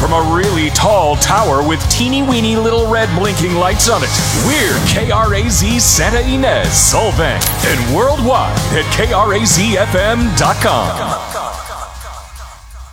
from a really tall tower with teeny-weeny little red blinking lights on it. We're KRAZ Santa Ynez, Solvang, and worldwide at KRAZFM.com.